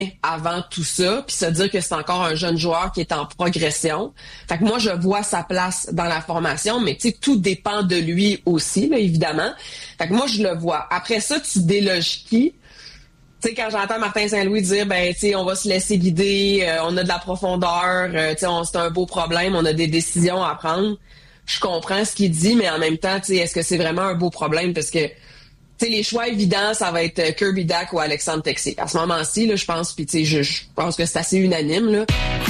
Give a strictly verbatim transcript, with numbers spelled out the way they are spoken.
avant tout ça, puis se dire que c'est encore un jeune joueur qui est en progression. Fait que moi, je vois sa place dans la formation, mais tu sais, tout dépend de lui aussi, là, évidemment. Fait que moi, je le vois. Après ça, tu déloges qui? Tu sais, quand j'entends Martin Saint-Louis dire, ben, tu sais, on va se laisser guider, euh, on a de la profondeur, euh, tu sais, c'est un beau problème, on a des décisions à prendre. Je comprends ce qu'il dit, mais en même temps, tu sais, est-ce que c'est vraiment un beau problème? Parce que tu sais, les choix évidents, ça va être Kirby Dach ou Alexandre Texier. À ce moment-ci, là, je pense, puis tu sais, je, je pense que c'est assez unanime, là.